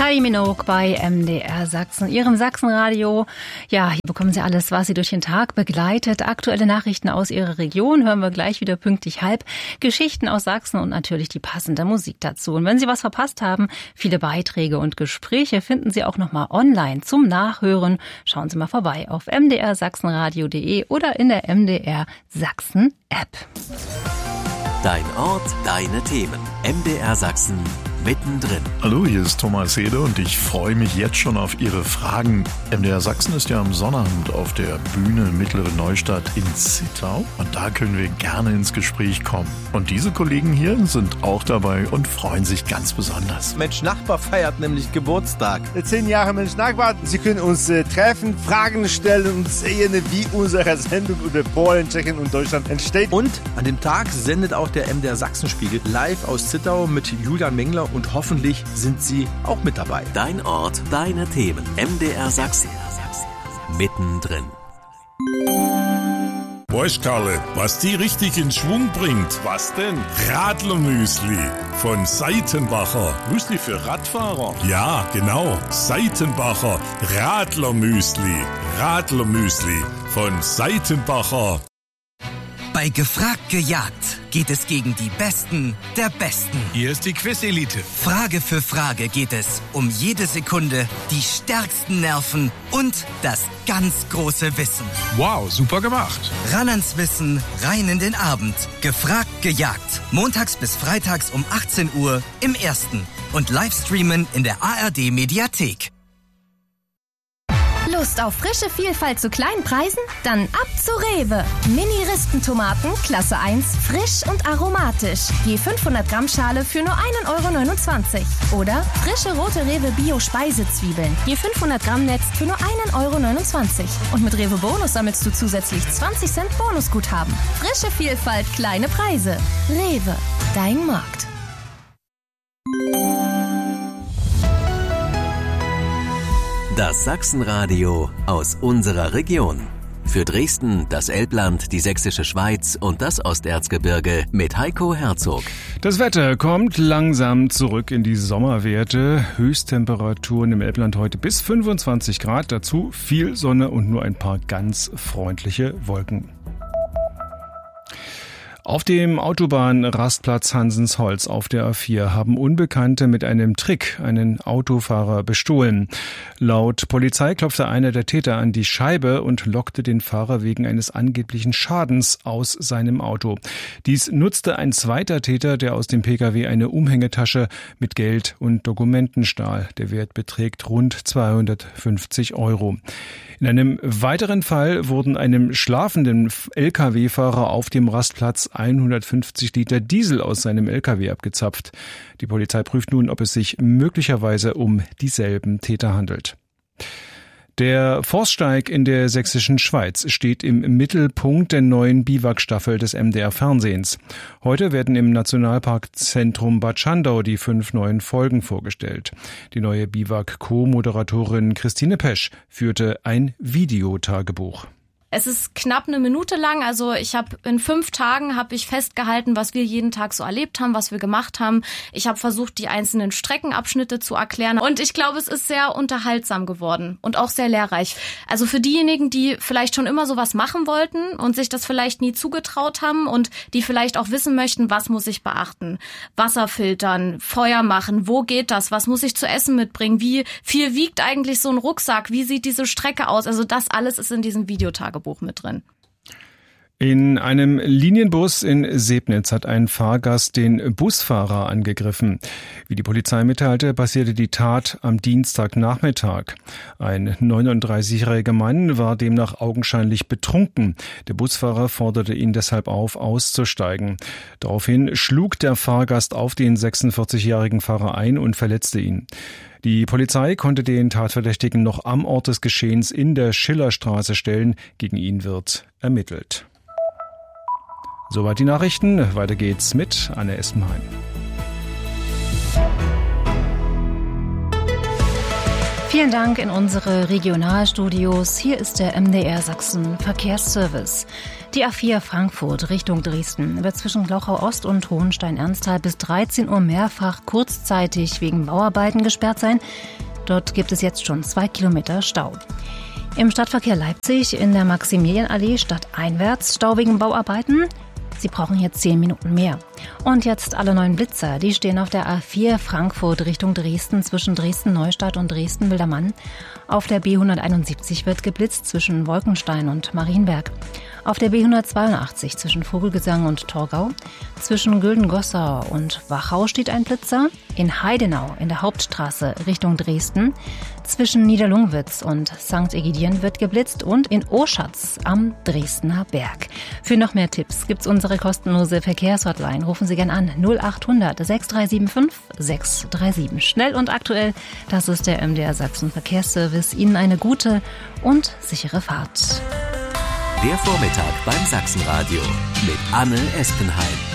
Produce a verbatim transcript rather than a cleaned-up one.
Kylie Minogue bei M D R Sachsen, Ihrem Sachsenradio. Ja, hier bekommen Sie alles, was Sie durch den Tag begleitet. Aktuelle Nachrichten aus Ihrer Region hören wir gleich wieder pünktlich halb. Geschichten aus Sachsen und natürlich die passende Musik dazu. Und wenn Sie was verpasst haben, viele Beiträge und Gespräche finden Sie auch nochmal online zum Nachhören. Schauen Sie mal vorbei auf m d r sachsenradio punkt d e oder in der M D R Sachsen App. Dein Ort, deine Themen. M D R Sachsen mittendrin. Hallo, hier ist Thomas Hede und ich freue mich jetzt schon auf Ihre Fragen. M D R Sachsen ist ja am Sonnabend auf der Bühne Mittlere Neustadt in Zittau und da können wir gerne ins Gespräch kommen. Und diese Kollegen hier sind auch dabei und freuen sich ganz besonders. Mensch Nachbar feiert nämlich Geburtstag. Zehn Jahre Mensch Nachbar. Sie können uns äh, treffen, Fragen stellen und sehen, wie unsere Sendung über Polen, Tschechien und Deutschland entsteht. Und an dem Tag sendet auch der M D R Sachsenspiegel live aus Zittau mit Julian Mengler und hoffentlich sind Sie auch mit dabei. Dein Ort, deine Themen. M D R Sachsen. Mittendrin. Weißt Karle, was die richtig in Schwung bringt? Was denn? Radlermüsli von Seitenbacher. Müsli für Radfahrer? Ja, genau. Seitenbacher Radlermüsli. Radlermüsli von Seitenbacher. Bei Gefragt gejagt geht es gegen die Besten der Besten. Hier ist die Quiz-Elite. Frage für Frage geht es um jede Sekunde, die stärksten Nerven und das ganz große Wissen. Wow, super gemacht. Ran ans Wissen, rein in den Abend. Gefragt gejagt. Montags bis freitags um achtzehn Uhr im Ersten und Livestreamen in der A R D-Mediathek. Lust auf frische Vielfalt zu kleinen Preisen? Dann ab zu Rewe. Mini-Rispentomaten, Klasse eins, frisch und aromatisch. Je fünfhundert Gramm Schale für nur ein Euro neunundzwanzig. Oder frische rote Rewe Bio-Speisezwiebeln. Je fünfhundert Gramm Netz für nur ein Euro neunundzwanzig. Und mit Rewe Bonus sammelst du zusätzlich zwanzig Cent Bonusguthaben. Frische Vielfalt, kleine Preise. Rewe, dein Markt. Das Sachsenradio aus unserer Region. Für Dresden, das Elbland, die Sächsische Schweiz und das Osterzgebirge mit Heiko Herzog. Das Wetter kommt langsam zurück in die Sommerwerte. Höchsttemperaturen im Elbland heute bis fünfundzwanzig Grad. Dazu viel Sonne und nur ein paar ganz freundliche Wolken. Auf dem Autobahnrastplatz Hansensholz auf der A vier haben Unbekannte mit einem Trick einen Autofahrer bestohlen. Laut Polizei klopfte einer der Täter an die Scheibe und lockte den Fahrer wegen eines angeblichen Schadens aus seinem Auto. Dies nutzte ein zweiter Täter, der aus dem Pkw eine Umhängetasche mit Geld und Dokumenten stahl. Der Wert beträgt rund zweihundertfünfzig Euro. In einem weiteren Fall wurden einem schlafenden Lkw-Fahrer auf dem Rastplatz hundertfünfzig Liter Diesel aus seinem Lkw abgezapft. Die Polizei prüft nun, ob es sich möglicherweise um dieselben Täter handelt. Der Forststeig in der Sächsischen Schweiz steht im Mittelpunkt der neuen Biwak-Staffel des M D R-Fernsehens. Heute werden im Nationalparkzentrum Bad Schandau die fünf neuen Folgen vorgestellt. Die neue Biwak-Co-Moderatorin Christine Pesch führte ein Videotagebuch. Es ist knapp eine Minute lang, also ich habe in fünf Tagen habe ich festgehalten, was wir jeden Tag so erlebt haben, was wir gemacht haben. Ich habe versucht, die einzelnen Streckenabschnitte zu erklären und ich glaube, es ist sehr unterhaltsam geworden und auch sehr lehrreich. Also für diejenigen, die vielleicht schon immer sowas machen wollten und sich das vielleicht nie zugetraut haben und die vielleicht auch wissen möchten, was muss ich beachten? Wasser filtern, Feuer machen, wo geht das? Was muss ich zu essen mitbringen? Wie viel wiegt eigentlich so ein Rucksack? Wie sieht diese Strecke aus? Also das alles ist in diesem Videotagebuch mit drin. In einem Linienbus in Sebnitz hat ein Fahrgast den Busfahrer angegriffen. Wie die Polizei mitteilte, passierte die Tat am Dienstagnachmittag. Ein neununddreißigjähriger Mann war demnach augenscheinlich betrunken. Der Busfahrer forderte ihn deshalb auf, auszusteigen. Daraufhin schlug der Fahrgast auf den sechsundvierzigjährigen Fahrer ein und verletzte ihn. Die Polizei konnte den Tatverdächtigen noch am Ort des Geschehens in der Schillerstraße stellen. Gegen ihn wird ermittelt. Soweit die Nachrichten. Weiter geht's mit Anne Espenheim. Vielen Dank in unsere Regionalstudios. Hier ist der M D R Sachsen Verkehrsservice. Die A vier Frankfurt Richtung Dresden wird zwischen Glauchau-Ost und Hohenstein-Ernsthal bis dreizehn Uhr mehrfach kurzzeitig wegen Bauarbeiten gesperrt sein. Dort gibt es jetzt schon zwei Kilometer Stau. Im Stadtverkehr Leipzig in der Maximilianallee stadteinwärts Stau wegen Bauarbeiten. Sie brauchen hier zehn Minuten mehr. Und jetzt alle neuen Blitzer, die stehen auf der A vier Frankfurt Richtung Dresden zwischen Dresden-Neustadt und Dresden-Wildermann. Auf der B hunderteinundsiebzig wird geblitzt zwischen Wolkenstein und Marienberg. Auf der B hundertzweiundachtzig zwischen Vogelgesang und Torgau. Zwischen Güldengossau und Wachau steht ein Blitzer. In Heidenau in der Hauptstraße Richtung Dresden. Zwischen Niederlungwitz und Sankt Egidien wird geblitzt und in Oschatz am Dresdner Berg. Für noch mehr Tipps gibt's unsere kostenlose Verkehrshotline. Rufen Sie gern an null achthundert sechs drei sieben fünf sechs drei sieben. Schnell und aktuell, das ist der M D R Sachsen Verkehrsservice. Ihnen eine gute und sichere Fahrt. Der Vormittag beim Sachsenradio mit Anne Espenheim.